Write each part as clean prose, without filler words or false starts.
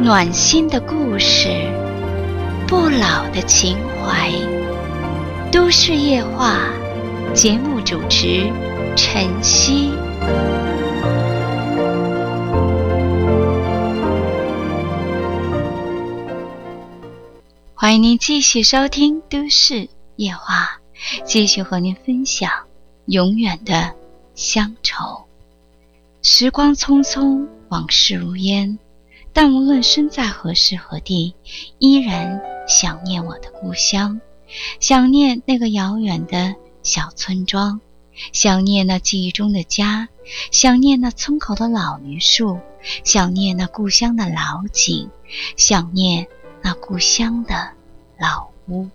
暖心的故事，不老的情怀。都市夜话，节目主持晨曦。欢迎您继续收听都市夜话，继续和您分享永远的乡愁。时光匆匆，往事如烟，但无论身在何时何地，依然想念我的故乡，想念那个遥远的小村庄，想念那记忆中的家，想念那村口的老榆树，想念那故乡的老井，想念那故乡的老屋。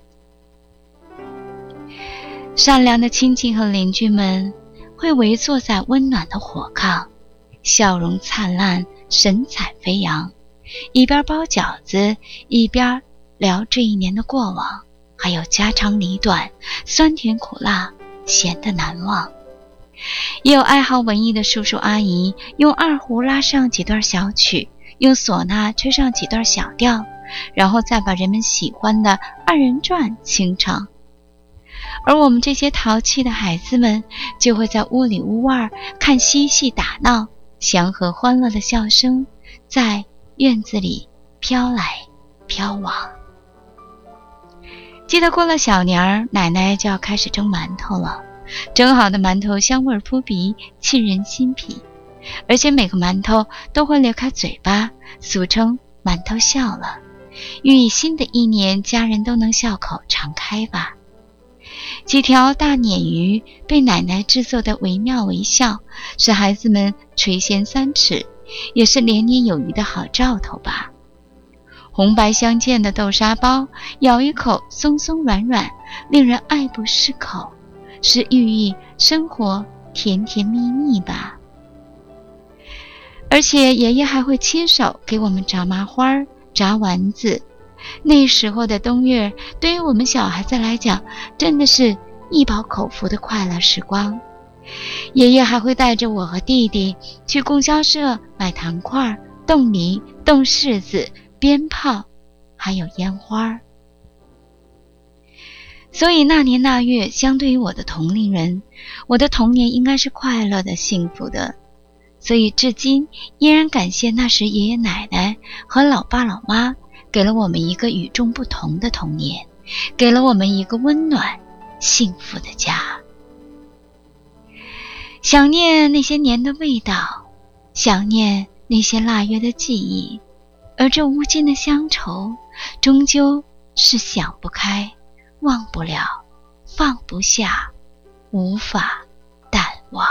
善良的亲戚和邻居们会围坐在温暖的火炕，笑容灿烂，神采飞扬，一边包饺子，一边聊这一年的过往，还有家长里短，酸甜苦辣，咸得难忘。也有爱好文艺的叔叔阿姨，用二胡拉上几段小曲，用唢呐吹上几段小调，然后再把人们喜欢的二人转清唱。而我们这些淘气的孩子们，就会在屋里屋外看嬉戏打闹，祥和欢乐的笑声在院子里飘来飘往。记得过了小年儿，奶奶就要开始蒸馒头了，蒸好的馒头香味扑鼻，沁人心脾，而且每个馒头都会咧开嘴巴，俗称馒头笑了，寓意新的一年家人都能笑口常开吧。几条大鲶鱼被奶奶制作的惟妙惟肖，使孩子们垂涎三尺，也是连年有余的好兆头吧。红白相间的豆沙包，咬一口松松软软，令人爱不释口，是寓意生活甜甜蜜蜜吧。而且爷爷还会亲手给我们炸麻花、炸丸子。那时候的冬月，对于我们小孩子来讲，真的是一饱口福的快乐时光。爷爷还会带着我和弟弟去供销社买糖块、冻梨、冻柿子、鞭炮，还有烟花。所以那年那月，相对于我的同龄人，我的童年应该是快乐的、幸福的。所以至今依然感谢那时爷爷奶奶和老爸老妈，给了我们一个与众不同的童年，给了我们一个温暖幸福的家。想念那些年的味道，想念那些腊月的记忆，而这无尽的乡愁，终究是想不开，忘不了，放不下，无法淡忘。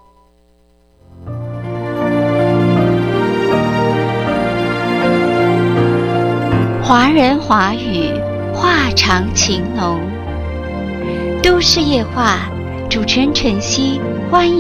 华人华语，话长情浓。都市夜话，主持人晨曦，欢迎